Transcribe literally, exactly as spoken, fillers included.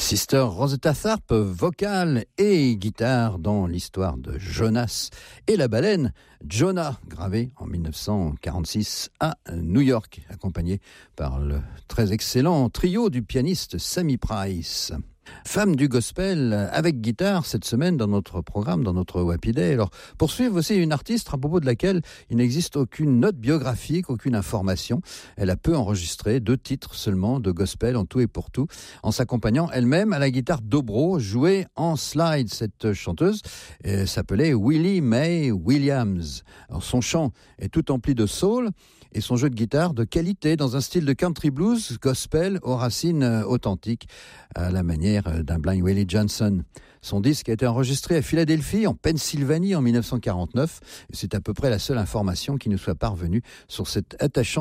Sister Rosetta Tharpe, vocale et guitare dans l'histoire de Jonas et la baleine Jonah, gravé en dix-neuf cent quarante-six à New York, accompagné par le très excellent trio du pianiste Sammy Price. Femme du gospel avec guitare cette semaine dans notre programme, dans notre Wappy Day. Alors, poursuivre aussi une artiste à propos de laquelle il n'existe aucune note biographique, aucune information. Elle a peu enregistré deux titres seulement de gospel en tout et pour tout, en s'accompagnant elle-même à la guitare dobro jouée en slide. Cette chanteuse euh, s'appelait Willie Mae Williams. Alors, son chant est tout empli de soul et son jeu de guitare de qualité dans un style de country blues gospel aux racines authentiques à la manière d'un Blind Willie Johnson. Son disque a été enregistré à Philadelphie, en Pennsylvanie, en dix-neuf cent quarante-neuf. Et c'est à peu près la seule information qui nous soit parvenue sur cette attachante